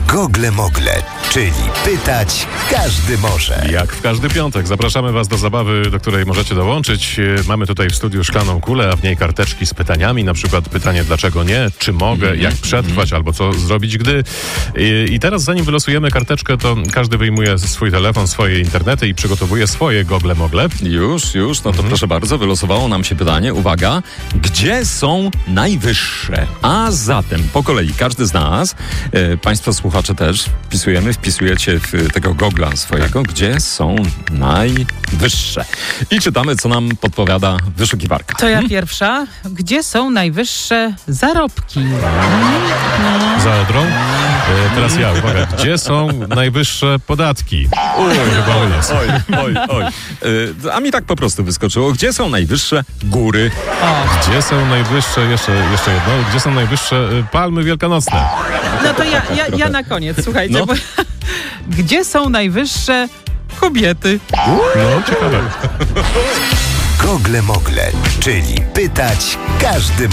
Gogle Mogle, czyli pytać każdy może. Jak w każdy piątek zapraszamy Was do zabawy, do której możecie dołączyć. Mamy tutaj w studiu szklaną kulę, a w niej karteczki z pytaniami, na przykład pytanie dlaczego nie, czy mogę, jak przetrwać, albo co zrobić gdy. I teraz zanim wylosujemy karteczkę, to każdy wyjmuje swój telefon, swoje internety i przygotowuje swoje Gogle Mogle. Już, no to proszę bardzo, wylosowało nam się pytanie, uwaga, gdzie są najwyższe? A zatem, po kolei, każdy z nas, Państwo słuchacze też, wpisujecie w tego Gogla swojego, gdzie są najwyższe. I czytamy, co nam podpowiada wyszukiwarka. To ja pierwsza. Gdzie są najwyższe zarobki? Za Odrą. Teraz ja, uwaga, gdzie są najwyższe podatki? Chyba o jest. Oj. A mi tak po prostu wyskoczyło. Gdzie są najwyższe góry? Gdzie są najwyższe, jeszcze jedno, gdzie są najwyższe palmy wielkanocne? No to ja na koniec, słuchajcie. No. Bo, gdzie są najwyższe kobiety? No, ciekawe. Gogle Mogle, czyli pytać każdy